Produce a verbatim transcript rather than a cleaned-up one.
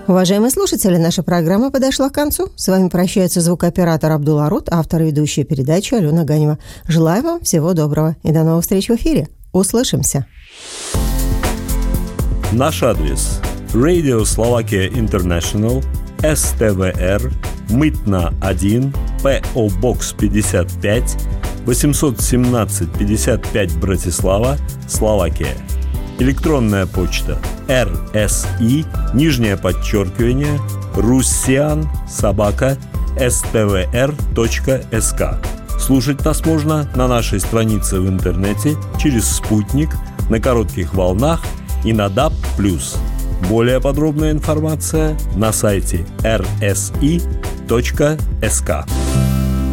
Уважаемые слушатели, наша программа подошла к концу. С вами прощается звукооператор Абдул-Арут, автор и ведущая передачи Алена Ганева. Желаю вам всего доброго и до новых встреч в эфире. Услышимся. Наш адрес: Radio Slovakia International, эс тэ вэ эр, Мытна один, пэ о Box пятьдесят пять, восемьсот семнадцать пятьдесят пять, Братислава, Словакия. Электронная почта эр эс и, нижнее подчеркивание, руссиан, собака, эс тэ вэ эр точка эс ка. Слушать нас можно на нашей странице в интернете, через спутник, на коротких волнах и на даб плюс. Более подробная информация на сайте эр эс и точка эс ка.